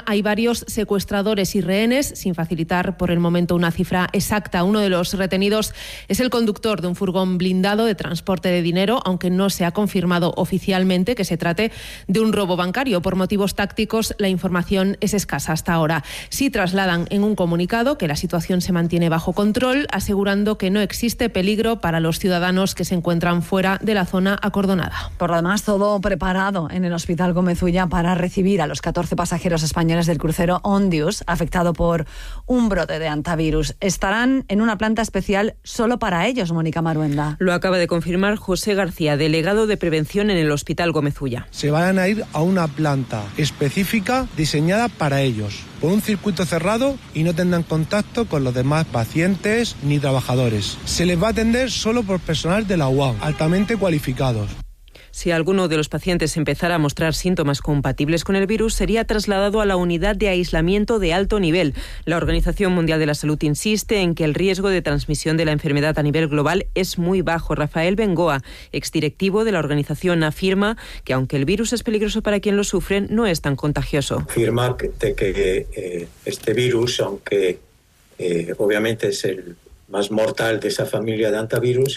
España hay varios secuestradores y rehenes, sin facilitar por el momento una cifra exacta. Uno de los retenidos es el conductor de un furgón blindado de transporte de dinero, aunque no se ha confirmado oficialmente que se trate de un robo bancario. Por motivos tácticos, la información es escasa hasta ahora. Sí trasladan en un comunicado que la situación se mantiene bajo control, asegurando que no existe peligro para los ciudadanos que se encuentran fuera de la zona acordonada. Por lo demás, todo preparado en el Hospital Gómez Ulla para recibir a los 14 pasajeros españoles del crucero Ondius, afectado por un brote de hantavirus. Estarán en una planta especial solo para ellos, Mónica Maruenda. Lo acaba de confirmar José García, delegado de prevención en el Hospital Gómez Ulla. Se van a ir a una planta específica diseñada para ellos, por un circuito cerrado, y no tendrán contacto con los demás pacientes ni trabajadores. Se les va a atender solo por personal de la UAM, altamente cualificados. Si alguno de los pacientes empezara a mostrar síntomas compatibles con el virus, sería trasladado a la unidad de aislamiento de alto nivel. La Organización Mundial de la Salud insiste en que el riesgo de transmisión de la enfermedad a nivel global es muy bajo. Rafael Bengoa, exdirectivo de la organización, afirma que aunque el virus es peligroso para quien lo sufre, no es tan contagioso. Afirma que este virus, aunque obviamente es el más mortal de esa familia de hantavirus,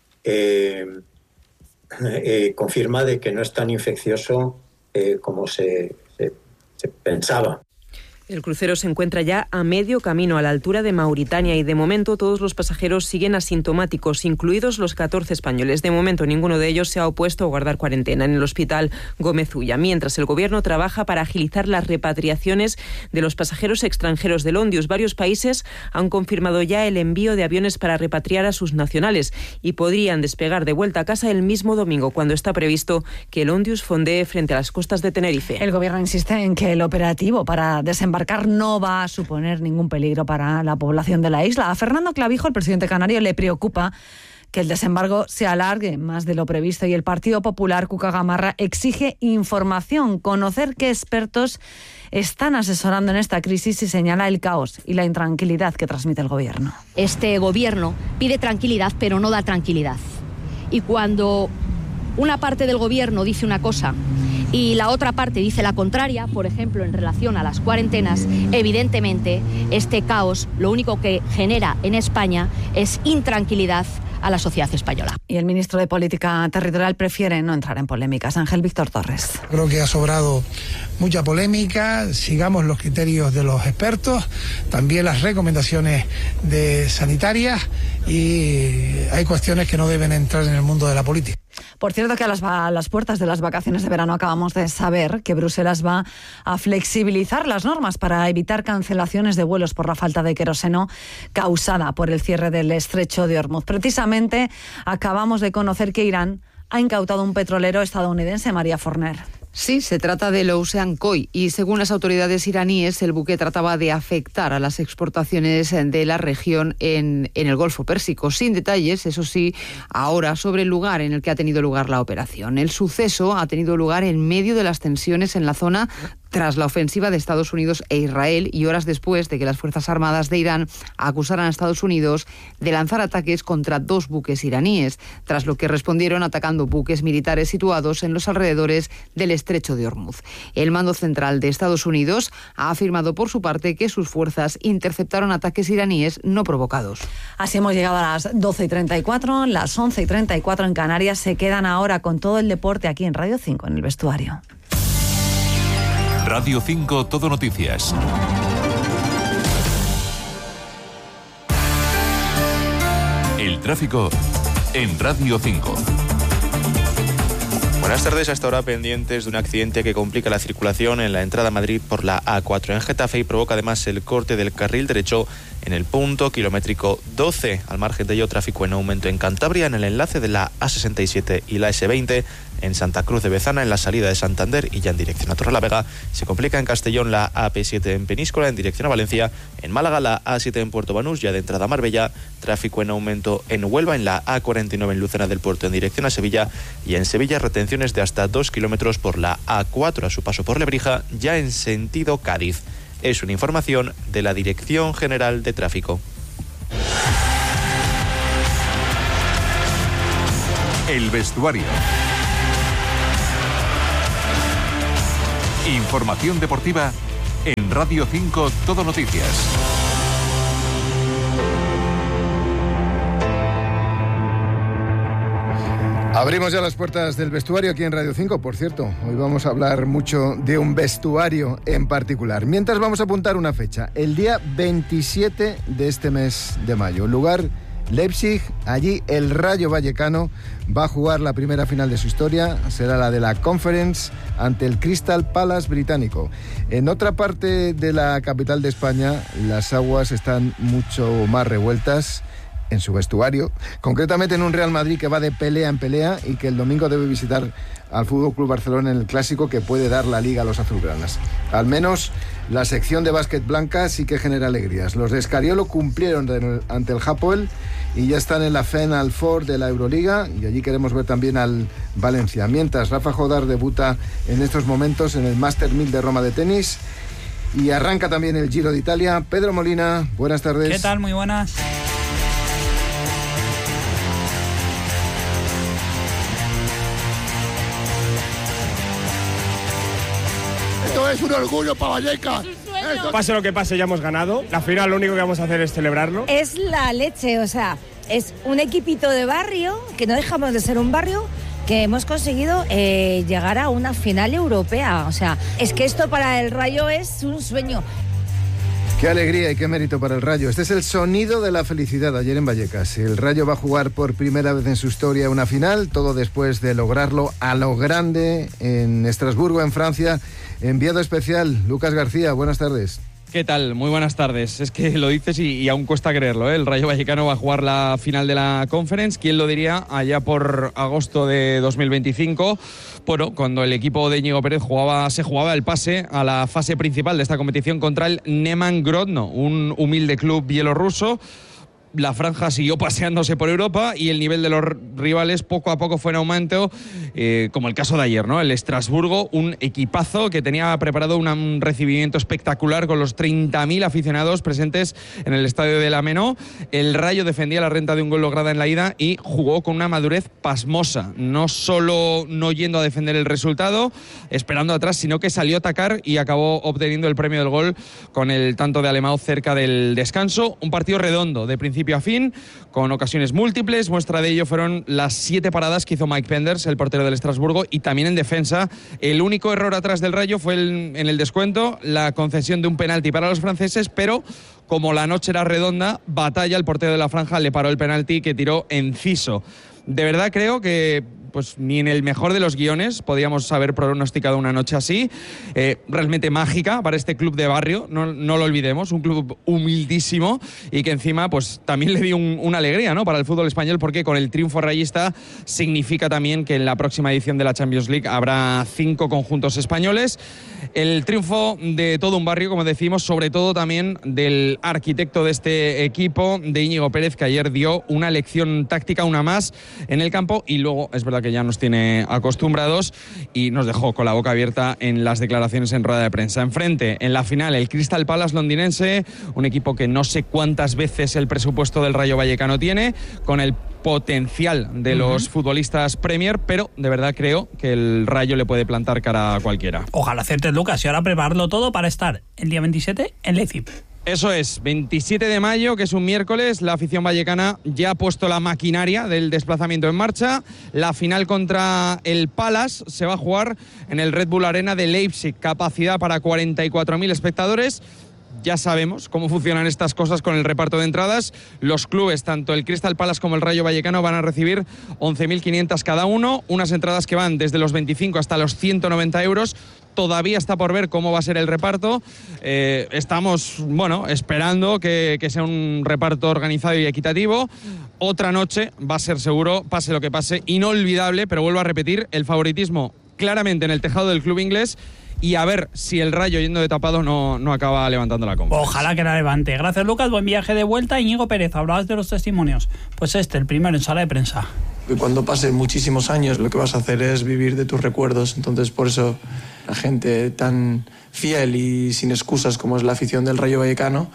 confirma de que no es tan infeccioso como se pensaba. El crucero se encuentra ya a medio camino a la altura de Mauritania y de momento todos los pasajeros siguen asintomáticos, incluidos los 14 españoles. De momento ninguno de ellos se ha opuesto a guardar cuarentena en el Hospital Gómez Ulla, mientras el Gobierno trabaja para agilizar las repatriaciones de los pasajeros extranjeros del Ondius. Varios países han confirmado ya el envío de aviones para repatriar a sus nacionales y podrían despegar de vuelta a casa el mismo domingo, cuando está previsto que el Ondius fondee frente a las costas de Tenerife. El Gobierno insiste en que el operativo para desembarcar no va a suponer ningún peligro para la población de la isla. A Fernando Clavijo, el presidente canario, le preocupa que el desembarco se alargue más de lo previsto y el Partido Popular, Cuca Gamarra, exige información, conocer qué expertos están asesorando en esta crisis y señala el caos y la intranquilidad que transmite el Gobierno. Este Gobierno pide tranquilidad, pero no da tranquilidad. Y cuando una parte del Gobierno dice una cosa y la otra parte dice la contraria, por ejemplo, en relación a las cuarentenas, evidentemente este caos lo único que genera en España es intranquilidad a la sociedad española. Y el ministro de Política Territorial prefiere no entrar en polémicas. Ángel Víctor Torres. Creo que ha sobrado mucha polémica, sigamos los criterios de los expertos, también las recomendaciones sanitarias, y hay cuestiones que no deben entrar en el mundo de la política. Por cierto, que a las puertas de las vacaciones de verano acabamos de saber que Bruselas va a flexibilizar las normas para evitar cancelaciones de vuelos por la falta de queroseno causada por el cierre del estrecho de Hormuz. Precisamente acabamos de conocer que Irán ha incautado un petrolero estadounidense, María Forner. Sí, se trata del Ocean Koi y según las autoridades iraníes el buque trataba de afectar a las exportaciones de la región en el Golfo Pérsico. Sin detalles, eso sí, ahora sobre el lugar en el que ha tenido lugar la operación. El suceso ha tenido lugar en medio de las tensiones en la zona tras la ofensiva de Estados Unidos e Israel y horas después de que las Fuerzas Armadas de Irán acusaran a Estados Unidos de lanzar ataques contra 2 buques iraníes, tras lo que respondieron atacando buques militares situados en los alrededores del estrecho de Hormuz. El mando central de Estados Unidos ha afirmado por su parte que sus fuerzas interceptaron ataques iraníes no provocados. Así hemos llegado a las 12:34, las 11:34 en Canarias. Se quedan ahora con todo el deporte aquí en Radio 5, en el vestuario. Radio 5 Todo Noticias. El tráfico en Radio 5. Buenas tardes. Hasta ahora pendientes de un accidente que complica la circulación en la entrada a Madrid por la A4 en Getafe y provoca además el corte del carril derecho en el punto kilométrico 12. Al margen de ello, tráfico en aumento en Cantabria en el enlace de la A67 y la S20 en Santa Cruz de Bezana en la salida de Santander y ya en dirección a Torrelavega. Se complica en Castellón la AP7 en Peníscola en dirección a Valencia. En Málaga la A7 en Puerto Banús ya de entrada a Marbella. Tráfico en aumento en Huelva en la A49 en Lucena del Puerto en dirección a Sevilla. Y en Sevilla retenciones de hasta 2 kilómetros por la A4 a su paso por Lebrija ya en sentido Cádiz. Es una información de la Dirección General de Tráfico. El vestuario. Información deportiva en En Radio 5 Todo Noticias. Abrimos ya las puertas del vestuario aquí en Radio 5, por cierto. Hoy vamos a hablar mucho de un vestuario en particular. Mientras vamos a apuntar una fecha, el día 27 de este mes de mayo. Lugar, Leipzig. Allí el Rayo Vallecano va a jugar la primera final de su historia. Será la de la Conference ante el Crystal Palace británico. En otra parte de la capital de España, las aguas están mucho más revueltas en su vestuario, concretamente en un Real Madrid que va de pelea en pelea y que el domingo debe visitar al FC Barcelona en el clásico que puede dar la Liga a los azulgranas. Al menos la sección de básquet blanca sí que genera alegrías. Los de Escariolo cumplieron ante el Hapoel y ya están en la Final Four de la Euroliga, y allí queremos ver también al Valencia. Mientras, Rafa Jodar debuta en estos momentos en el Master 1000 de Roma de tenis y arranca también el Giro de Italia. Pedro Molina, buenas tardes. ¿Qué tal? Muy buenas. Es un orgullo para Vallecas. Pase lo que pase, ya hemos ganado. La final lo único que vamos a hacer es celebrarlo. Es la leche, o sea, es un equipito de barrio, que no dejamos de ser un barrio, que hemos conseguido llegar a una final europea. O sea, es que esto para el Rayo es un sueño. Qué alegría y qué mérito para el Rayo. Este es el sonido de la felicidad ayer en Vallecas. El Rayo va a jugar por primera vez en su historia una final, todo después de lograrlo a lo grande en Estrasburgo, en Francia. Enviado especial, Lucas García, buenas tardes. ¿Qué tal? Muy buenas tardes. Es que lo dices y aún cuesta creerlo, ¿eh? El Rayo Vallecano va a jugar la final de la Conference. ¿Quién lo diría? Allá por agosto de 2025. Bueno, cuando el equipo de Íñigo Pérez se jugaba el pase a la fase principal de esta competición contra el Neman Grodno, un humilde club bielorruso. La franja siguió paseándose por Europa y el nivel de los rivales poco a poco fue en aumento, como el caso de ayer, ¿no? El Estrasburgo, un equipazo que tenía preparado un recibimiento espectacular con los 30.000 aficionados presentes en el estadio de la Menó. El Rayo defendía la renta de un gol lograda en la ida y jugó con una madurez pasmosa, no solo no yendo a defender el resultado, esperando atrás, sino que salió a atacar y acabó obteniendo el premio del gol con el tanto de Alemão cerca del descanso. Un partido redondo de principio a fin, con ocasiones múltiples. Muestra de ello fueron las 7 paradas que hizo Mike Penders, el portero del Estrasburgo, y también en defensa. El único error atrás del Rayo fue en el descuento, la concesión de un penalti para los franceses, pero como la noche era redonda, Batalla, el portero de la franja, le paró el penalti que tiró Enciso. De verdad creo que pues ni en el mejor de los guiones podíamos haber pronosticado una noche así, realmente mágica para este club de barrio, no lo olvidemos, un club humildísimo y que encima pues también le dio una alegría, ¿no?, para el fútbol español, porque con el triunfo rayista significa también que en la próxima edición de la Champions League habrá 5 conjuntos españoles. El triunfo de todo un barrio, como decimos, sobre todo también del arquitecto de este equipo, de Íñigo Pérez, que ayer dio una lección táctica, una más en el campo, y luego es verdad que ya nos tiene acostumbrados y nos dejó con la boca abierta en las declaraciones en rueda de prensa. Enfrente, en la final, el Crystal Palace londinense, un equipo que no sé cuántas veces el presupuesto del Rayo Vallecano tiene, con el potencial de los futbolistas Premier, pero de verdad creo que el Rayo le puede plantar cara a cualquiera. Ojalá acertes, Lucas, y ahora prepararlo todo para estar el día 27 en Leipzig. Eso es, 27 de mayo, que es un miércoles, la afición vallecana ya ha puesto la maquinaria del desplazamiento en marcha. La final contra el Palace se va a jugar en el Red Bull Arena de Leipzig, capacidad para 44.000 espectadores. Ya sabemos cómo funcionan estas cosas con el reparto de entradas. Los clubes, tanto el Crystal Palace como el Rayo Vallecano, van a recibir 11.500 cada uno, unas entradas que van desde los 25 hasta los 190 euros. Todavía está por ver cómo va a ser el reparto. Estamos, esperando que sea un reparto organizado y equitativo. Otra noche va a ser seguro, pase lo que pase, inolvidable, pero vuelvo a repetir, el favoritismo claramente en el tejado del club inglés. Y a ver si el Rayo, yendo de tapado, no acaba levantando la Conference. Ojalá que la levante. Gracias, Lucas. Buen viaje de vuelta. Íñigo Pérez, hablabas de los testimonios. Pues el primero en sala de prensa. Cuando pasen muchísimos años, lo que vas a hacer es vivir de tus recuerdos. Entonces, por eso, la gente tan fiel y sin excusas como es la afición del Rayo Vallecano,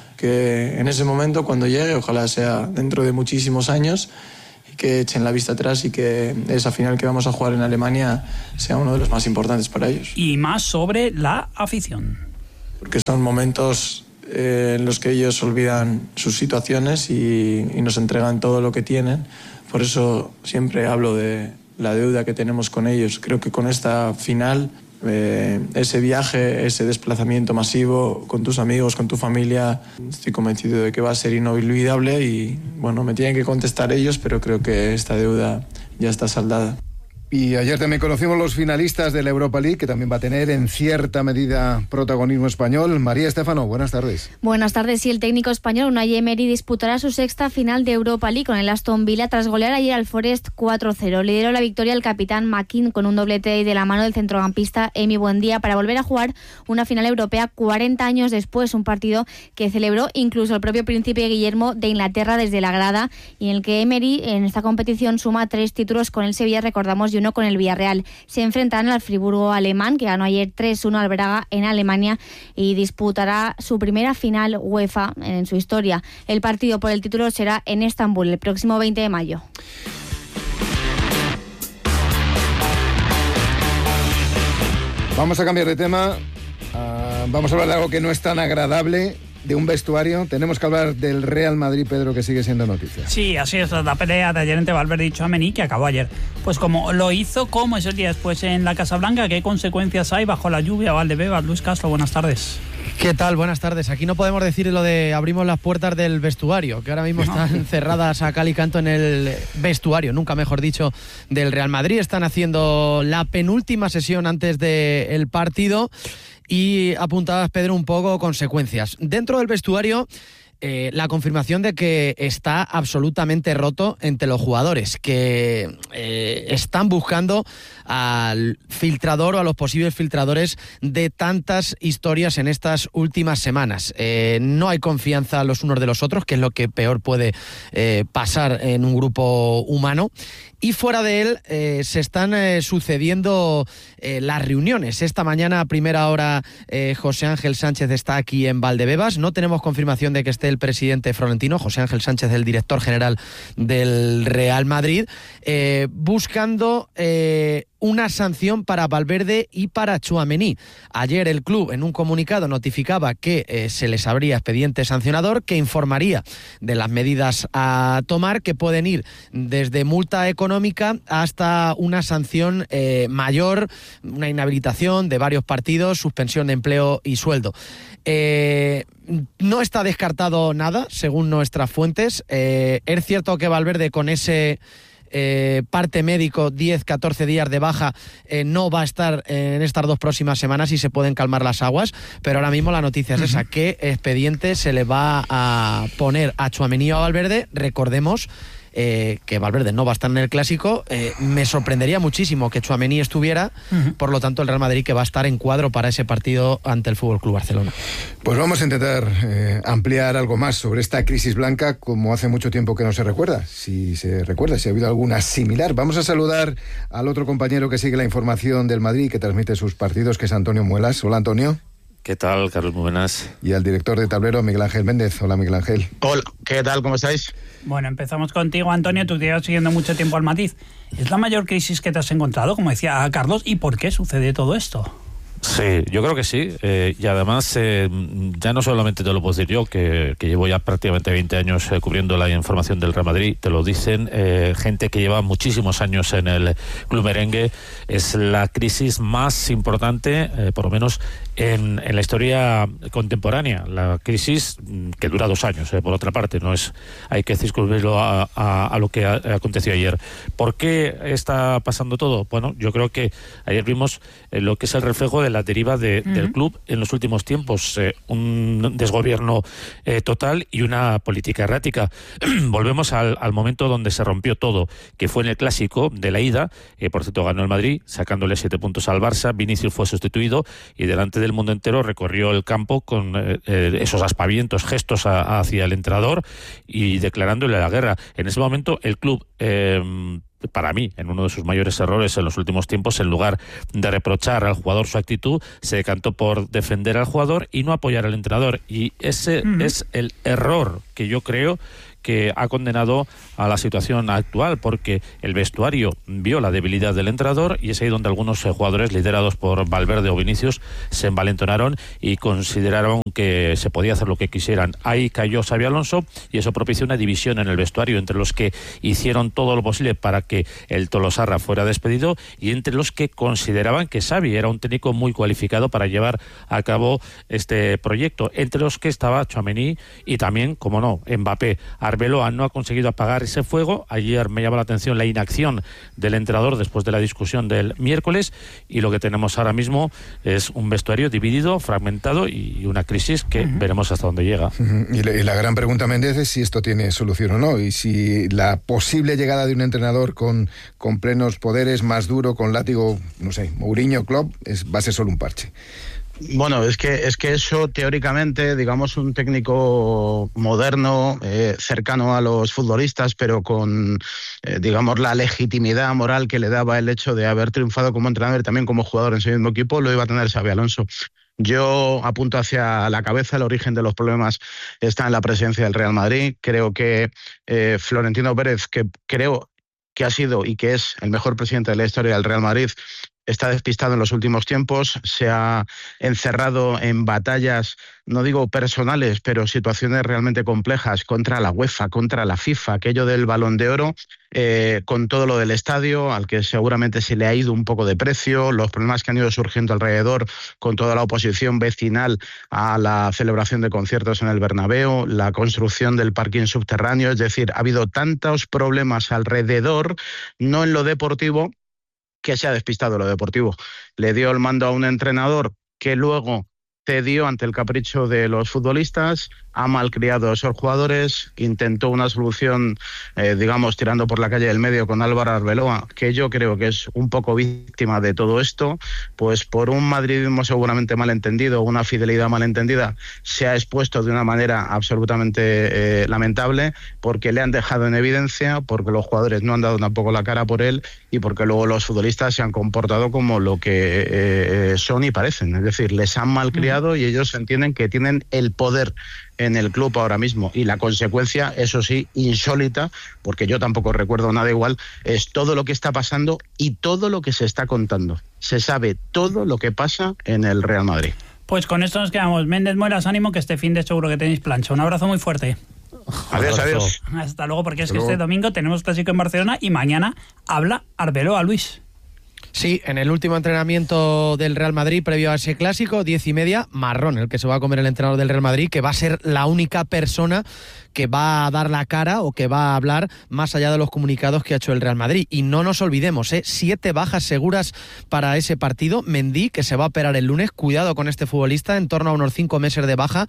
que en ese momento, cuando llegue, ojalá sea dentro de muchísimos años, que echen la vista atrás y que esa final que vamos a jugar en Alemania sea uno de los más importantes para ellos. Y más sobre la afición. porque son momentos en los que ellos olvidan sus situaciones y nos entregan todo lo que tienen. Por eso siempre hablo de la deuda que tenemos con ellos. Creo que con esta final, ese viaje, ese desplazamiento masivo con tus amigos, con tu familia, estoy convencido de que va a ser inolvidable y bueno, me tienen que contestar ellos, pero creo que esta deuda ya está saldada. Y ayer también conocimos los finalistas de la Europa League, que también va a tener en cierta medida protagonismo español. María Estéfano, buenas tardes. Buenas tardes. Y el técnico español Unai Emery disputará su sexta final de Europa League con el Aston Villa tras golear ayer al Forest 4-0. Lideró la victoria el capitán McKean con un doblete de la mano del centrocampista Emi Buendía para volver a jugar una final europea 40 años después, un partido que celebró incluso el propio príncipe Guillermo de Inglaterra desde la grada y en el que Emery en esta competición suma 3 títulos con el Sevilla, recordamos, y uno con el Villarreal. Se enfrentarán al Friburgo alemán, que ganó ayer 3-1 al Braga en Alemania y disputará su primera final UEFA en su historia. El partido por el título será en Estambul el próximo 20 de mayo. Vamos a cambiar de tema. Vamos a hablar de algo que no es tan agradable, de un vestuario. Tenemos que hablar del Real Madrid, Pedro, que sigue siendo noticia. Sí, así es, la pelea de ayer entre Valverde y Tchouaméni, que acabó ayer. Pues como lo hizo, ¿cómo es el día después en la Casa Blanca? ¿Qué consecuencias hay bajo la lluvia? Valdebebas, Luis Castro, buenas tardes. ¿Qué tal? Buenas tardes. Aquí no podemos decir lo de abrimos las puertas del vestuario, que ahora mismo están cerradas a cal y canto en el vestuario, nunca mejor dicho, del Real Madrid. Están haciendo la penúltima sesión antes del partido y apuntadas, Pedro, un poco consecuencias. Dentro del vestuario, la confirmación de que está absolutamente roto entre los jugadores, que están buscando al filtrador o a los posibles filtradores de tantas historias en estas últimas semanas. No hay confianza los unos de los otros, que es lo que peor puede pasar en un grupo humano. Y fuera de él se están sucediendo las reuniones. Esta mañana a primera hora José Ángel Sánchez está aquí en Valdebebas. No tenemos confirmación de que esté el presidente Florentino, José Ángel Sánchez, el director general del Real Madrid, buscando una sanción para Valverde y para Tchouaméni. Ayer el club en un comunicado notificaba que se les abría expediente sancionador, que informaría de las medidas a tomar, que pueden ir desde multa económica hasta una sanción mayor, una inhabilitación de varios partidos, suspensión de empleo y sueldo. No está descartado nada, según nuestras fuentes. Es cierto que Valverde, con ese parte médico, 10-14 días de baja, no va a estar en estas 2 próximas semanas y se pueden calmar las aguas, pero ahora mismo la noticia es esa, que expediente se le va a poner a Tchouaméni o a Valverde. Recordemos que Valverde no va a estar en el Clásico. Me sorprendería muchísimo que Tchouaméni estuviera, por lo tanto el Real Madrid, que va a estar en cuadro para ese partido ante el FC Barcelona. Pues vamos a intentar ampliar algo más sobre esta crisis blanca, como hace mucho tiempo que no se recuerda. Si se recuerda, si ha habido alguna similar. Vamos a saludar al otro compañero que sigue la información del Madrid, que transmite sus partidos, que es Antonio Muelas. Hola, Antonio. ¿Qué tal, Carlos? Muy buenas. Y al director de Tablero, Miguel Ángel Méndez. Hola, Miguel Ángel. Hola, ¿qué tal? ¿Cómo estáis? Bueno, empezamos contigo, Antonio. Tú te llevas siguiendo mucho tiempo al Matiz. ¿Es la mayor crisis que te has encontrado, como decía Carlos? ¿Y por qué sucede todo esto? Sí, yo creo que sí. Y además, ya no solamente te lo puedo decir yo, que llevo ya prácticamente 20 años cubriendo la información del Real Madrid, te lo dicen gente que lleva muchísimos años en el club merengue. Es la crisis más importante, por lo menos en la historia contemporánea. La crisis que dura 2 años, por otra parte, no es, hay que circunscribirlo a lo que aconteció ayer. ¿Por qué está pasando todo? Bueno, yo creo que ayer vimos lo que es el reflejo de la deriva del club en los últimos tiempos, un desgobierno total y una política errática. Volvemos al momento donde se rompió todo, que fue en el Clásico de la ida. Por cierto, ganó el Madrid, sacándole 7 puntos al Barça. Vinicius fue sustituido y delante del mundo entero recorrió el campo con esos aspavientos, gestos hacia el entrenador y declarándole la guerra. En ese momento el club, para mí, en uno de sus mayores errores en los últimos tiempos, en lugar de reprochar al jugador su actitud, se decantó por defender al jugador y no apoyar al entrenador. Y ese es el error que yo creo que ha condenado a la situación actual, porque el vestuario vio la debilidad del entrenador y es ahí donde algunos jugadores liderados por Valverde o Vinicius se envalentonaron y consideraron que se podía hacer lo que quisieran. Ahí cayó Xabi Alonso y eso propició una división en el vestuario entre los que hicieron todo lo posible para que el Tolosarra fuera despedido y entre los que consideraban que Xavi era un técnico muy cualificado para llevar a cabo este proyecto, entre los que estaba Tchouaméni y también, como no, Mbappé. Arbeloa no ha conseguido apagar ese fuego. Ayer me llamó la atención la inacción del entrenador después de la discusión del miércoles, y lo que tenemos ahora mismo es un vestuario dividido, fragmentado y una crisis que veremos hasta dónde llega. Y la gran pregunta, Méndez, es si esto tiene solución o no, y si la posible llegada de un entrenador con plenos poderes, más duro, con látigo, no sé, Mourinho, Klopp, va a ser solo un parche. Bueno, es que eso teóricamente, digamos, un técnico moderno, cercano a los futbolistas, pero con, digamos, la legitimidad moral que le daba el hecho de haber triunfado como entrenador y también como jugador en su mismo equipo, lo iba a tener Xabi Alonso. Yo apunto hacia la cabeza, el origen de los problemas está en la presidencia del Real Madrid. Creo que Florentino Pérez, que creo que ha sido y que es el mejor presidente de la historia del Real Madrid, está despistado en los últimos tiempos, se ha encerrado en batallas, no digo personales, pero situaciones realmente complejas contra la UEFA, contra la FIFA, aquello del Balón de Oro, con todo lo del estadio, al que seguramente se le ha ido un poco de precio, los problemas que han ido surgiendo alrededor, con toda la oposición vecinal a la celebración de conciertos en el Bernabéu, la construcción del parking subterráneo, es decir, ha habido tantos problemas alrededor, no en lo deportivo, que se ha despistado lo deportivo. Le dio el mando a un entrenador que luego cedió ante el capricho de los futbolistas, ha malcriado a esos jugadores, intentó una solución, digamos, tirando por la calle del medio con Álvaro Arbeloa, que yo creo que es un poco víctima de todo esto, pues por un madridismo seguramente malentendido, una fidelidad malentendida, se ha expuesto de una manera absolutamente lamentable, porque le han dejado en evidencia, porque los jugadores no han dado tampoco la cara por él y porque luego los futbolistas se han comportado como lo que son y parecen, es decir, les han malcriado y ellos entienden que tienen el poder en el club ahora mismo, y la consecuencia, eso sí, insólita, porque yo tampoco recuerdo nada igual, es todo lo que está pasando y todo lo que se está contando. Se sabe todo lo que pasa en el Real Madrid. Pues con esto nos quedamos. Méndez Muelas, ánimo, que este fin de seguro que tenéis plancha. Un abrazo muy fuerte. Adiós. Hasta luego, porque es que este domingo tenemos clásico en Barcelona y mañana habla Arbeloa, Luis. Sí, en el último entrenamiento del Real Madrid previo a ese clásico, 10:30, marrón, el que se va a comer el entrenador del Real Madrid, que va a ser la única persona que va a dar la cara o que va a hablar más allá de los comunicados que ha hecho el Real Madrid. Y no nos olvidemos, 7 bajas seguras para ese partido. Mendy, que se va a operar el lunes, cuidado con este futbolista, en torno a unos 5 meses de baja,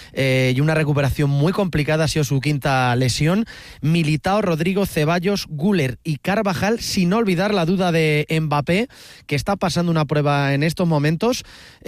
y una recuperación muy complicada, ha sido su quinta lesión. Militao, Rodrigo, Ceballos, Güler y Carvajal, sin olvidar la duda de Mbappé, que está pasando una prueba en estos momentos.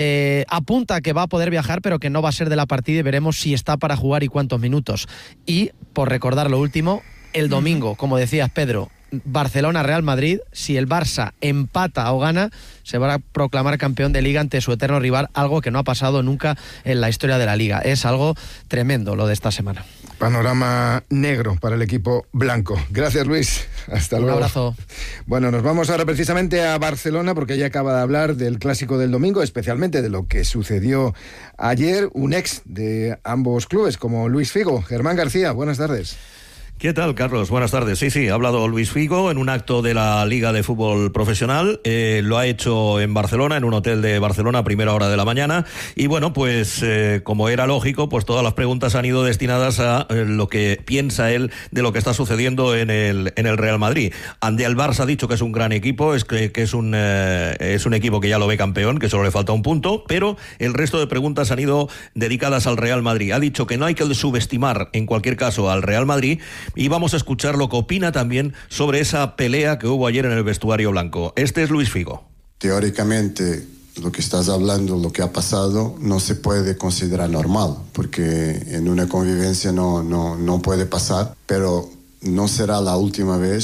Apunta que va a poder viajar, pero que no va a ser de la partida, y veremos si está para jugar y cuántos minutos. Y, por recordar lo último, el domingo, como decías, Pedro, Barcelona-Real Madrid. Si el Barça empata o gana, se va a proclamar campeón de Liga ante su eterno rival, algo que no ha pasado nunca en la historia de la Liga. Es algo tremendo lo de esta semana. Panorama negro para el equipo blanco. Gracias, Luis. Hasta luego. Un abrazo. Bueno, nos vamos ahora precisamente a Barcelona, porque ya acaba de hablar del clásico del domingo, especialmente de lo que sucedió ayer. Un ex de ambos clubes, como Luis Figo. Germán García, buenas tardes. ¿Qué tal, Carlos? Buenas tardes. Sí, ha hablado Luis Figo en un acto de la Liga de Fútbol Profesional. Lo ha hecho en Barcelona, en un hotel de Barcelona, a primera hora de la mañana. Y bueno, pues como era lógico, pues todas las preguntas han ido destinadas a lo que piensa él de lo que está sucediendo en el Real Madrid. Ante el Barça ha dicho que es un gran equipo, que es un equipo que ya lo ve campeón, que solo le falta un punto, pero el resto de preguntas han ido dedicadas al Real Madrid. Ha dicho que no hay que subestimar, en cualquier caso, al Real Madrid. Y vamos a escuchar lo que opina también sobre esa pelea que hubo ayer en el vestuario blanco. Este es Luis Figo. Teóricamente, lo que estás hablando, lo que ha pasado, no se puede considerar normal, porque en una convivencia no puede pasar, pero no será la última vez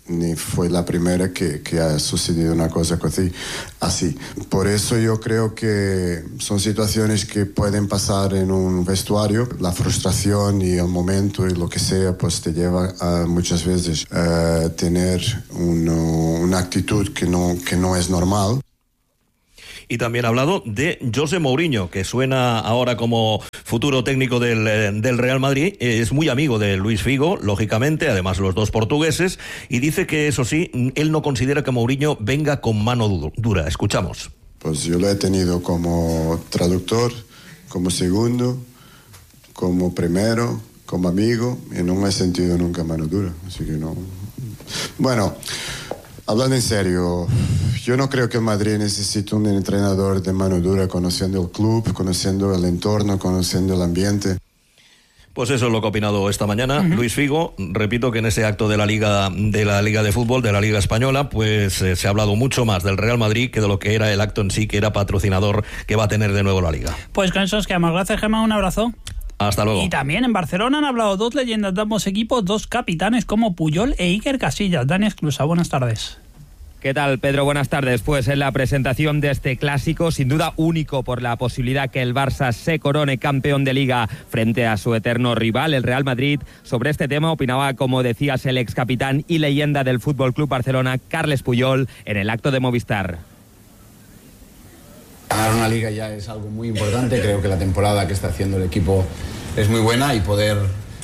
ni fue la primera que ha sucedido una cosa así. Por eso yo creo que son situaciones que pueden pasar en un vestuario. La frustración y el momento y lo que sea, pues te lleva a muchas veces a tener una actitud que no es normal. Y también ha hablado de José Mourinho, que suena ahora como futuro técnico del Real Madrid. Es muy amigo de Luis Figo, lógicamente, además los dos portugueses, y dice que, eso sí, él no considera que Mourinho venga con mano dura. Escuchamos. Pues yo lo he tenido como traductor, como segundo, como primero, como amigo, y no me he sentido nunca mano dura. Así que no... Bueno, hablando en serio, yo no creo que el Madrid necesite un entrenador de mano dura, conociendo el club, conociendo el entorno, conociendo el ambiente. Pues eso es lo que ha opinado esta mañana Luis Figo. Repito que en ese acto de la Liga de Fútbol, de la Liga Española, pues se ha hablado mucho más del Real Madrid que de lo que era el acto en sí, que era patrocinador que va a tener de nuevo la Liga. Pues con eso nos quedamos. Gracias, Gemma, un abrazo. Hasta luego. Y también en Barcelona han hablado dos leyendas de ambos equipos, dos capitanes como Puyol e Iker Casillas. Dani Esclusa, buenas tardes. ¿Qué tal, Pedro? Buenas tardes. Pues en la presentación de este clásico, sin duda único por la posibilidad que el Barça se corone campeón de Liga frente a su eterno rival, el Real Madrid, sobre este tema opinaba, como decías, el ex capitán y leyenda del FC Barcelona, Carles Puyol, en el acto de Movistar. Ganar una Liga ya es algo muy importante. Creo que la temporada que está haciendo el equipo es muy buena y poder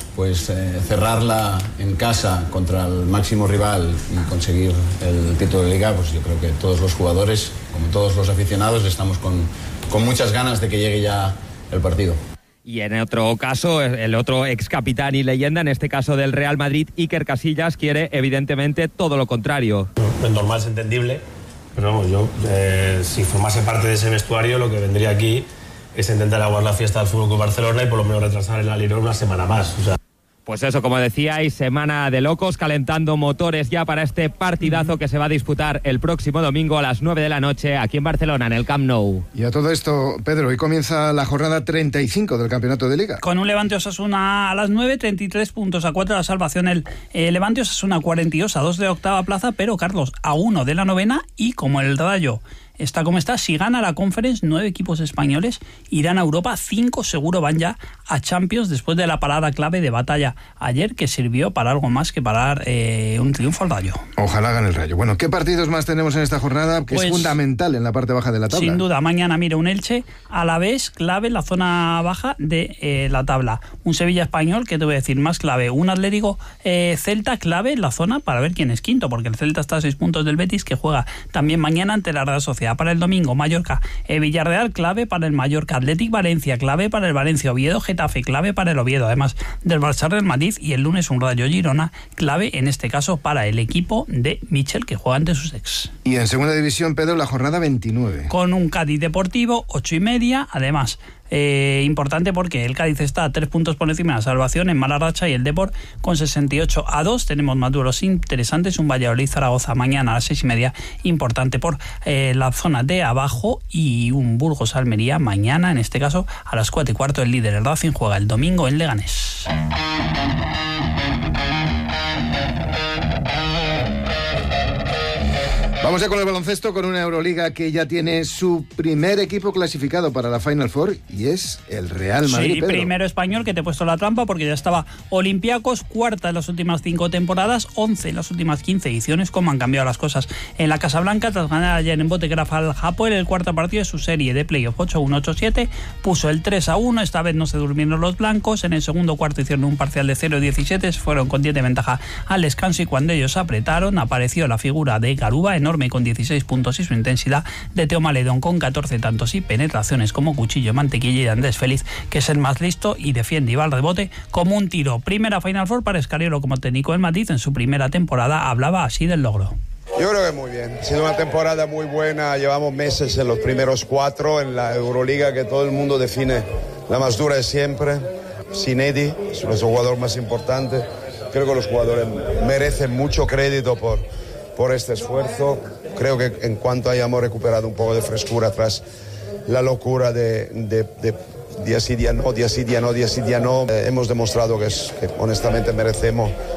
cerrarla en casa contra el máximo rival y conseguir el título de Liga, pues yo creo que todos los jugadores, como todos los aficionados, estamos con muchas ganas de que llegue ya el partido. Y en otro caso, el otro ex capitán y leyenda, en este caso del Real Madrid, Iker Casillas, quiere evidentemente todo lo contrario. Es normal, es entendible, pero vamos, yo si formase parte de ese vestuario, lo que vendría aquí es intentar aguar la fiesta del FC Barcelona y por lo menos retrasar el Alirón una semana más. Pues eso, como decíais, semana de locos, calentando motores ya para este partidazo que se va a disputar el próximo domingo a las 9 de la noche aquí en Barcelona, en el Camp Nou. Y a todo esto, Pedro, hoy comienza la jornada 35 del Campeonato de Liga. Con un Levante Osasuna a las 9, 33 puntos, a 4 de la salvación. El Levante Osasuna 42, a 2 de octava plaza, pero Carlos, a 1 de la novena, y como el Rayo está como está, si gana la Conference, 9 equipos españoles irán a Europa, 5 seguro van ya a Champions después de la parada clave de batalla ayer, que sirvió para algo más que para dar un triunfo al Rayo. Ojalá gane el Rayo. Bueno, ¿qué partidos más tenemos en esta jornada que es fundamental en la parte baja de la tabla? Sin duda, mañana, mire, un Elche a la vez clave en la zona baja de la tabla. Un Sevilla Español, que te voy a decir, más clave. Un Atlético Celta clave en la zona para ver quién es quinto, porque el Celta está a 6 puntos del Betis, que juega también mañana ante la Real Sociedad. Para el domingo, Mallorca Villarreal clave para el Mallorca, Athletic Valencia clave para el Valencia, Oviedo Getafe clave para el Oviedo, además del Barça Real Madrid, y el lunes un Rayo Girona clave en este caso para el equipo de Michel, que juega ante sus ex. Y en segunda división, Pedro, la jornada 29. Con un Cádiz Deportivo 8:30, además importante porque el Cádiz está a 3 puntos por encima de la salvación en mala racha, y el Depor con 68 a 2. Tenemos más duelos interesantes, un Valladolid Zaragoza mañana a las 6:30, importante por la zona de abajo, y un Burgos Almería mañana, en este caso a las 4:15. El líder, el Racing, juega el domingo en Leganés. Vamos ya con el baloncesto, con una Euroliga que ya tiene su primer equipo clasificado para la Final Four, y es el Real Madrid. Sí, Pedro. Primero español, que te he puesto la trampa porque ya estaba Olympiacos, cuarta en las últimas 5 temporadas, 11 en las últimas 15 ediciones. Cómo han cambiado las cosas en la Casa Blanca tras ganar ayer en Botegraph al Hapoel el cuarto partido de su serie de playoff, 8-1, 8-7, puso el 3-1, esta vez no se durmieron los blancos. En el segundo cuarto hicieron un parcial de 0-17, fueron con 10 de ventaja al descanso, y cuando ellos apretaron apareció la figura de Garuba, enorme, con 16 puntos, y su intensidad de Teo Maledón con 14 tantos y penetraciones como cuchillo de mantequilla, y de Andrés Félix, que es el más listo y defiende y va al rebote como un tiro. Primera Final Four para Escariolo como técnico del Madrid. En su primera temporada hablaba así del logro. Yo creo que muy bien, ha sido una temporada muy buena, llevamos meses en los primeros 4 en la Euroliga, que todo el mundo define la más dura de siempre. Sinedi es nuestro jugador más importante, creo que los jugadores merecen mucho crédito por este esfuerzo. Creo que en cuanto hayamos recuperado un poco de frescura tras la locura de día sí, día no, hemos demostrado que honestamente merecemos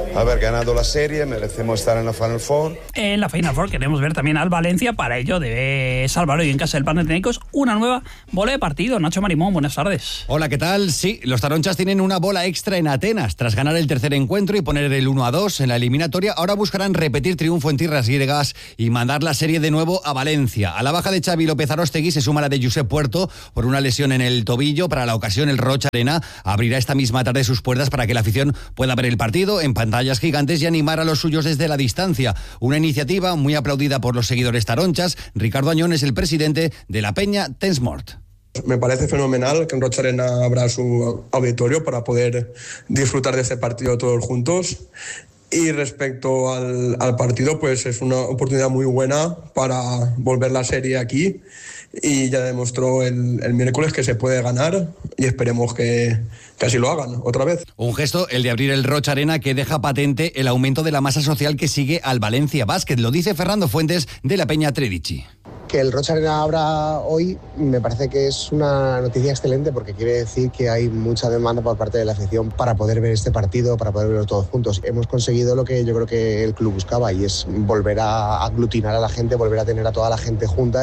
haber ganado la serie, merecemos estar en la Final Four. En la Final Four queremos ver también al Valencia, para ello debe salvar hoy en casa del Panathinaikos una nueva bola de partido. Nacho Marimón, buenas tardes. Hola, ¿qué tal? Sí, los taronchas tienen una bola extra en Atenas. Tras ganar el tercer encuentro y poner el 1-2 en la eliminatoria, ahora buscarán repetir triunfo en tierras griegas y mandar la serie de nuevo a Valencia. A la baja de Xavi López Aróstegui se suma la de Josep Puerto por una lesión en el tobillo. Para la ocasión, el Rocha Arena abrirá esta misma tarde sus puertas para que la afición pueda ver el partido en pantallas gigantes y animar a los suyos desde la distancia. Una iniciativa muy aplaudida por los seguidores taronchas. Ricardo Añón es el presidente de la Peña Tensmort. Me parece fenomenal que en Rocha Arena abra su auditorio para poder disfrutar de este partido todos juntos. Y respecto al partido, pues es una oportunidad muy buena para volver la serie aquí. Y ya demostró el miércoles que se puede ganar y esperemos que así lo hagan otra vez. Un gesto, el de abrir el Rocha Arena, que deja patente el aumento de la masa social que sigue al Valencia Basket. Lo dice Fernando Fuentes de la Peña Tredici. Que el Rocha Arena abra hoy me parece que es una noticia excelente, porque quiere decir que hay mucha demanda por parte de la afición para poder ver este partido, para poder verlo todos juntos. Hemos conseguido lo que yo creo que el club buscaba, y es volver a aglutinar a la gente, volver a tener a toda la gente junta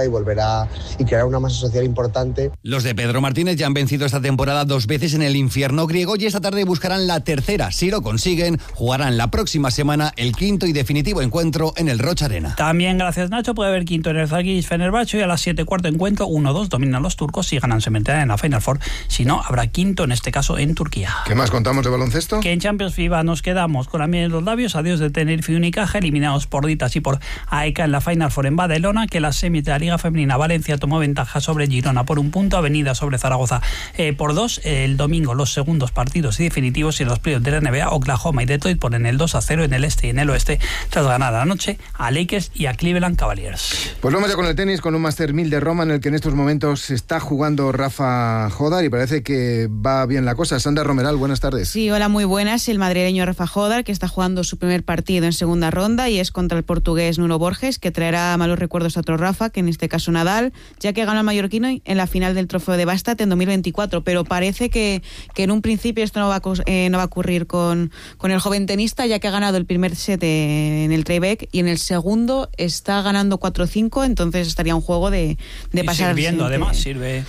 y crear una masa social importante. Los de Pedro Martínez ya han vencido esta temporada 2 veces en el infierno griego y esta tarde buscarán la tercera. Si lo consiguen, jugarán la próxima semana el quinto y definitivo encuentro en el Rocha Arena. También, gracias Nacho, puede haber quinto en el Zalgiris Fenerbahce, y a las 7:15 encuentro 1-2 dominan los turcos y ganan, se meterán en la Final Four. Si no, habrá quinto, en este caso en Turquía. ¿Qué más contamos de baloncesto? Que en Champions FIBA nos quedamos con la miel en los labios. Adiós de Tenerife y Unicaja, eliminados por Ditas y por AEK en la Final Four en Badalona. Que la semi de la Liga Femenina, Valencia tomó ventaja sobre Girona por 1 punto, Avenida sobre Zaragoza por 2. El domingo los segundos partidos y definitivos, y los playoffs de la NBA, Oklahoma y Detroit ponen el 2-0 en el este y en el oeste, tras ganar anoche a Lakers y a Cleveland Cavaliers. Pues vamos ya con el tenis, con un Master 1000 de Roma en el que en estos momentos está jugando Rafa Jodar y parece que va bien la cosa. Sandra Romeral, buenas tardes. Sí, hola, muy buenas. El madrileño Rafa Jodar, que está jugando su primer partido en segunda ronda, y es contra el portugués Nuno Borges, que traerá malos recuerdos a otro Rafa, que en este caso Nadal, ya que ganó al mallorquino en la final del Trofeo de Bastat en 2024, pero parece que en un principio esto no va a ocurrir con el joven tenista, ya que ha ganado el primer set en el tie-break y en el segundo está ganando 4-5, entonces estaría un juego de pasar. Sirviendo, además,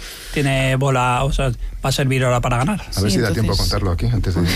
tiene bola, o sea, va a servir ahora para ganar. A ver si da tiempo a contarlo aquí antes de...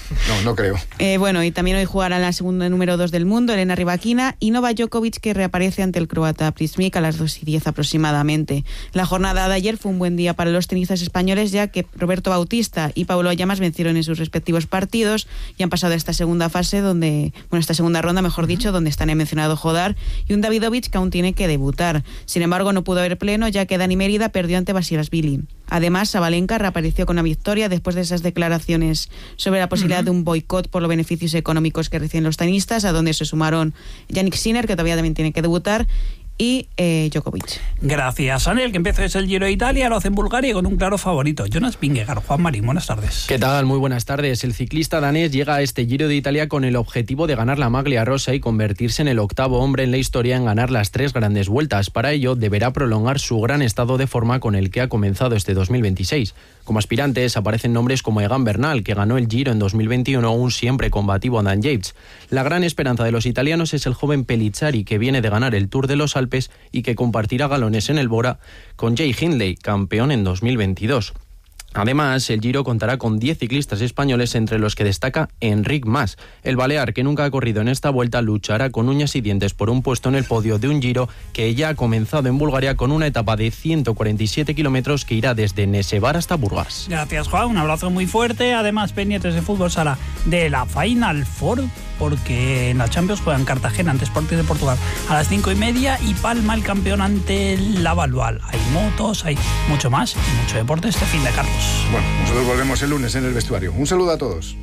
No creo. Bueno, y también hoy jugará la segunda número 2 del mundo, Elena Rybakina, y Novak Djokovic, que reaparece ante el croata Prismic a las 2:10 aproximadamente. La jornada de ayer fue un buen día para los tenistas españoles, ya que Roberto Bautista y Paulo Llamas vencieron en sus respectivos partidos y han pasado a esta segunda fase, esta segunda ronda, mejor dicho, donde están el mencionado Jodar y un Davidovich que aún tiene que debutar. Sin embargo, no pudo haber pleno, ya que Dani Mérida perdió ante Basilashvili. Además, Sabalenka reapareció con una victoria después de esas declaraciones sobre la posibilidad de un boicot por los beneficios económicos que reciben los tenistas, a donde se sumaron Yannick Sinner, que todavía también tiene que debutar, y Djokovic. Gracias, Anel. Que empieza es el Giro de Italia, lo hace en Bulgaria con un claro favorito, Jonas Vingegaard. Juan Marín, buenas tardes. ¿Qué tal? Muy buenas tardes. El ciclista danés llega a este Giro de Italia con el objetivo de ganar la Maglia Rosa y convertirse en el octavo hombre en la historia en ganar las 3 grandes vueltas. Para ello, deberá prolongar su gran estado de forma con el que ha comenzado este 2026. Como aspirantes aparecen nombres como Egan Bernal, que ganó el Giro en 2021, o un siempre combativo Adam Yates. La gran esperanza de los italianos es el joven Pellizzari, que viene de ganar el Tour de los Alpes y que compartirá galones en el Bora con Jay Hindley, campeón en 2022. Además, el Giro contará con 10 ciclistas españoles, entre los que destaca Enric Mas. El balear, que nunca ha corrido en esta vuelta, luchará con uñas y dientes por un puesto en el podio de un Giro que ya ha comenzado en Bulgaria con una etapa de 147 kilómetros que irá desde Nesevar hasta Burgas. Gracias, Juan. Un abrazo muy fuerte. Además, pendientes de fútbol sala de la Final Four, porque en la Champions juegan Cartagena ante Sporting de Portugal a las 5:30 y Palma el campeón ante la Lavalval. Hay motos, hay mucho más y mucho deporte este fin de, Carlos. Bueno, nosotros volvemos el lunes en el vestuario. Un saludo a todos.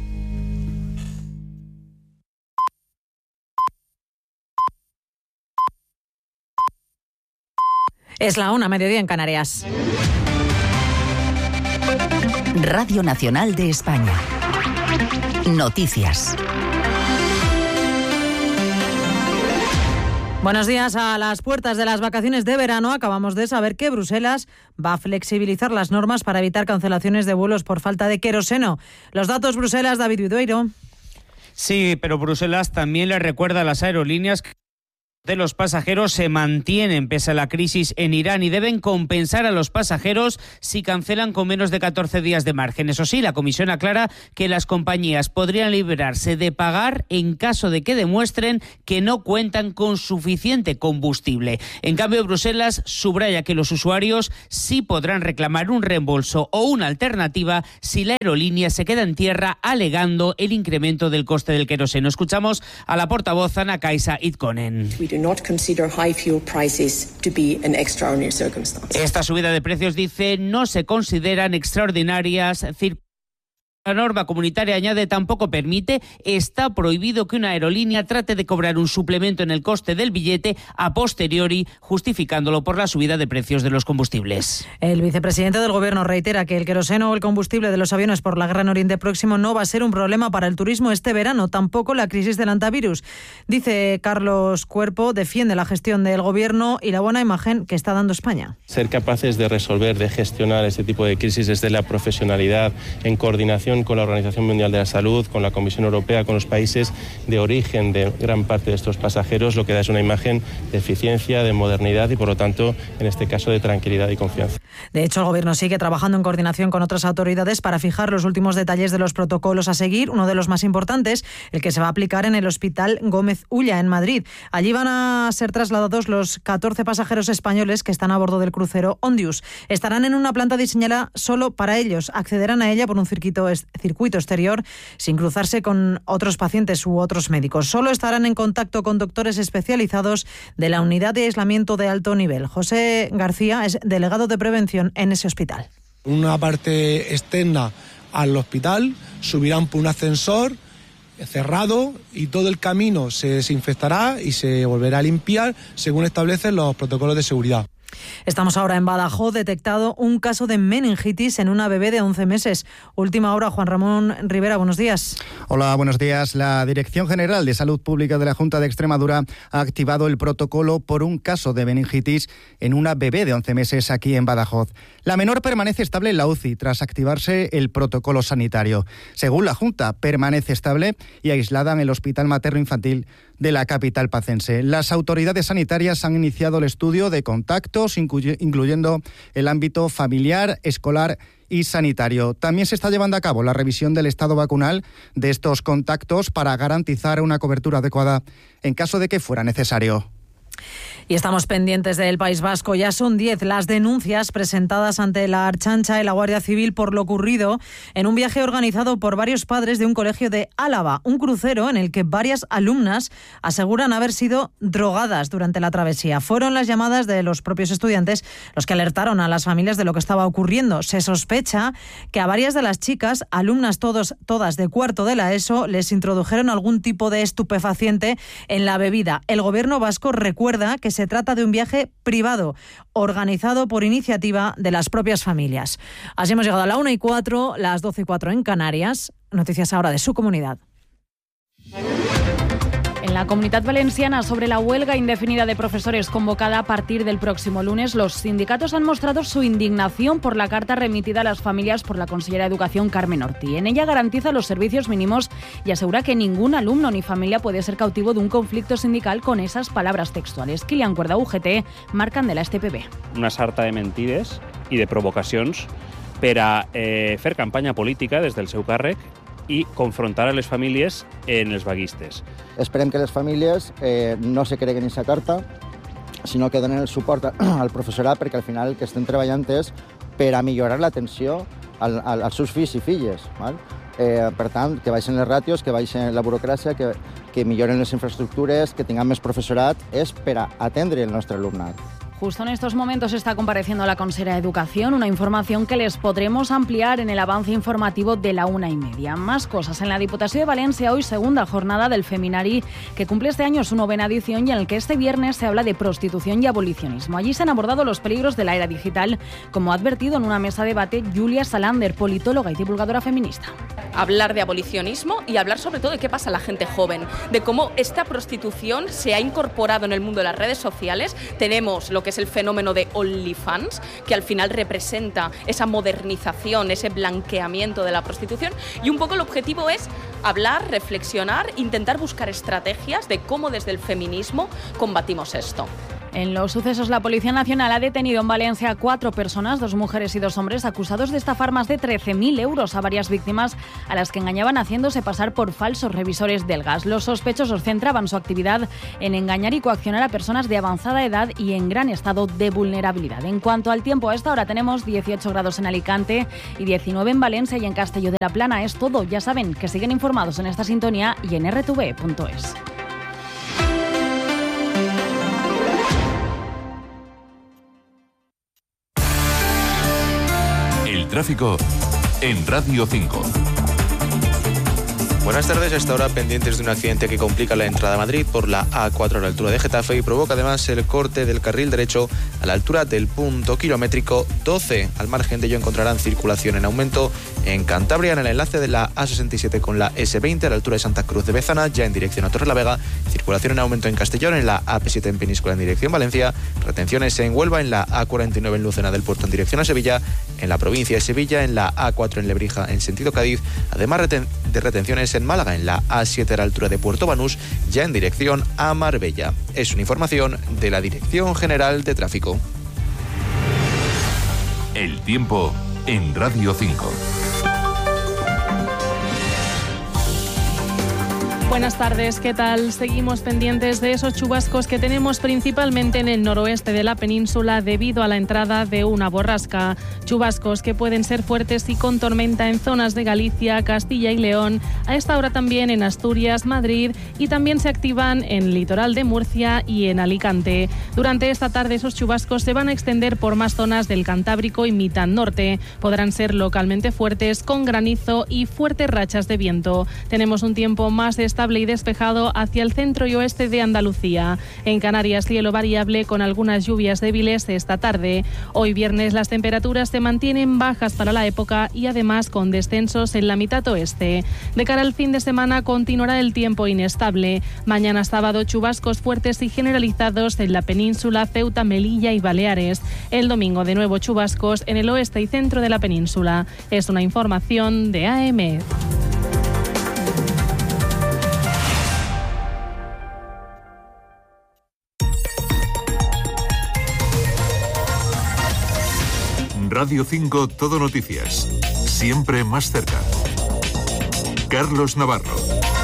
Es la 1:00, mediodía en Canarias. Radio Nacional de España. Noticias. Buenos días. A las puertas de las vacaciones de verano acabamos de saber que Bruselas va a flexibilizar las normas para evitar cancelaciones de vuelos por falta de queroseno. Los datos, Bruselas, David Vidueiro. Sí, pero Bruselas también le recuerda a las aerolíneas que de los pasajeros se mantienen pese a la crisis en Irán y deben compensar a los pasajeros si cancelan con menos de 14 días de margen. Eso sí, la Comisión aclara que las compañías podrían librarse de pagar en caso de que demuestren que no cuentan con suficiente combustible. En cambio, Bruselas subraya que los usuarios sí podrán reclamar un reembolso o una alternativa si la aerolínea se queda en tierra alegando el incremento del coste del queroseno. Escuchamos a la portavoz Anna-Kaisa Itkonen. Esta subida de precios, dice, no se consideran extraordinarias. La norma comunitaria, añade, tampoco permite, está prohibido que una aerolínea trate de cobrar un suplemento en el coste del billete a posteriori, justificándolo por la subida de precios de los combustibles. El vicepresidente del Gobierno reitera que el queroseno o el combustible de los aviones por la guerra en Oriente Próximo no va a ser un problema para el turismo este verano, tampoco la crisis del antivirus. Dice Carlos Cuerpo, defiende la gestión del Gobierno y la buena imagen que está dando España. Ser capaces de resolver, de gestionar este tipo de crisis desde la profesionalidad, en coordinación con la Organización Mundial de la Salud, con la Comisión Europea, con los países de origen de gran parte de estos pasajeros, lo que da es una imagen de eficiencia, de modernidad y, por lo tanto, en este caso, de tranquilidad y confianza. De hecho, el Gobierno sigue trabajando en coordinación con otras autoridades para fijar los últimos detalles de los protocolos a seguir. Uno de los más importantes, el que se va a aplicar en el Hospital Gómez Ulla, en Madrid. Allí van a ser trasladados los 14 pasajeros españoles que están a bordo del crucero Ondius. Estarán en una planta diseñada solo para ellos. Accederán a ella por un circuito exterior sin cruzarse con otros pacientes u otros médicos. Solo estarán en contacto con doctores especializados de la unidad de aislamiento de alto nivel. José García es delegado de prevención en ese hospital. Una parte externa al hospital, subirán por un ascensor cerrado y todo el camino se desinfectará y se volverá a limpiar según establecen los protocolos de seguridad. Estamos ahora en Badajoz, detectado un caso de meningitis en una bebé de 11 meses. Última hora, Juan Ramón Rivera, buenos días. Hola, buenos días. La Dirección General de Salud Pública de la Junta de Extremadura ha activado el protocolo por un caso de meningitis en una bebé de 11 meses aquí en Badajoz. La menor permanece estable en la UCI tras activarse el protocolo sanitario. Según la Junta, permanece estable y aislada en el Hospital Materno Infantil de la capital pacense. Las autoridades sanitarias han iniciado el estudio de contactos, incluyendo el ámbito familiar, escolar y sanitario. También se está llevando a cabo la revisión del estado vacunal de estos contactos para garantizar una cobertura adecuada en caso de que fuera necesario. Y estamos pendientes del País Vasco. Ya son 10 las denuncias presentadas ante la Ertzaintza y la Guardia Civil por lo ocurrido en un viaje organizado por varios padres de un colegio de Álava, un crucero en el que varias alumnas aseguran haber sido drogadas durante la travesía. Fueron las llamadas de los propios estudiantes los que alertaron a las familias de lo que estaba ocurriendo. Se sospecha que a varias de las chicas, alumnas todas de cuarto de la ESO, les introdujeron algún tipo de estupefaciente en la bebida. El Gobierno vasco recuerda que se trata de un viaje privado, organizado por iniciativa de las propias familias. Así hemos llegado a la 1:04, las 12:04 en Canarias. Noticias ahora de su comunidad. En la Comunitat Valenciana, sobre la huelga indefinida de profesores convocada a partir del próximo lunes, los sindicatos han mostrado su indignación por la carta remitida a las familias por la consellera de Educación, Carmen Ortí. En ella garantiza los servicios mínimos y asegura que ningún alumno ni familia puede ser cautivo de un conflicto sindical con esas palabras textuales. Kilian Cuerda, UGT, marcan de la STPB. Una sarta de mentides i de provocacions per a fer campanya política des del seu càrrec i confrontar a les famílies en els vaguistes. Esperem que les famílies no se creguin aquesta carta, sinó que donen el suport al professorat, perquè al final el que estem treballant és per a millorar l'atenció als seus fills i filles. Val? Per tant, que baixen les ràtios, que baixen la burocràcia, que milloren les infraestructures, que tinguem més professorat, és per a atendre el nostre alumnat. Justo en estos momentos está compareciendo la consejera de Educación, una información que les podremos ampliar en el avance informativo de la 1:30. Más cosas. En la Diputación de Valencia, hoy segunda jornada del Feminari, que cumple este año su 9ª edición y en el que este viernes se habla de prostitución y abolicionismo. Allí se han abordado los peligros de la era digital, como ha advertido en una mesa de debate Julia Salander, politóloga y divulgadora feminista. hablar de abolicionismo y hablar sobre todo de qué pasa a la gente joven, de cómo esta prostitución se ha incorporado en el mundo de las redes sociales. Tenemos lo que es el fenómeno de OnlyFans, que al final representa esa modernización, ese blanqueamiento de la prostitución, y un poco el objetivo es hablar, reflexionar, intentar buscar estrategias de cómo desde el feminismo combatimos esto. En los sucesos, la Policía Nacional ha detenido en Valencia a 4 personas, 2 mujeres y 2 hombres, acusados de estafar más de 13.000 euros a varias víctimas a las que engañaban haciéndose pasar por falsos revisores del gas. Los sospechosos centraban su actividad en engañar y coaccionar a personas de avanzada edad y en gran estado de vulnerabilidad. En cuanto al tiempo, a esta hora tenemos 18 grados en Alicante y 19 en Valencia y en Castelló de la Plana. Es todo. Ya saben que siguen informados en esta sintonía y en rtv.es. Tráfico en Radio 5. Buenas tardes. Hasta ahora pendientes de un accidente que complica la entrada a Madrid por la A4 a la altura de Getafe y provoca además el corte del carril derecho a la altura del punto kilométrico 12. Al margen de ello encontrarán circulación en aumento en Cantabria en el enlace de la A67 con la S20 a la altura de Santa Cruz de Bezana, ya en dirección a Torrelavega. Circulación en aumento en Castellón en la AP7 en Peníscola en dirección Valencia. Retenciones en Huelva en la A49 en Lucena del Puerto en dirección a Sevilla. En la provincia de Sevilla en la A4 en Lebrija en sentido Cádiz. Además de retenciones en Málaga en la A7 a la altura de Puerto Banús, ya en dirección a Marbella. Es una información de la Dirección General de Tráfico. El tiempo en Radio 5. Buenas tardes, ¿qué tal? Seguimos pendientes de esos chubascos que tenemos principalmente en el noroeste de la península debido a la entrada de una borrasca. Chubascos que pueden ser fuertes y con tormenta en zonas de Galicia, Castilla y León, a esta hora también en Asturias, Madrid y también se activan en el litoral de Murcia y en Alicante. Durante esta tarde esos chubascos se van a extender por más zonas del Cantábrico y mitad norte. Podrán ser localmente fuertes con granizo y fuertes rachas de viento. Tenemos un tiempo más estable y despejado hacia el centro y oeste de Andalucía. En Canarias, cielo variable con algunas lluvias débiles esta tarde. Hoy viernes las temperaturas se mantienen bajas para la época y además con descensos en la mitad oeste. De cara al fin de semana continuará el tiempo inestable. Mañana sábado chubascos fuertes y generalizados en la península, Ceuta, Melilla y Baleares. El domingo de nuevo chubascos en el oeste y centro de la península. Es una información de AM. Radio 5 Todo Noticias. Siempre más cerca. Carlos Navarro.